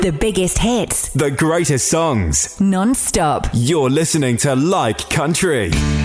The biggest hits. The greatest songs. Non-stop. You're listening to Like Country.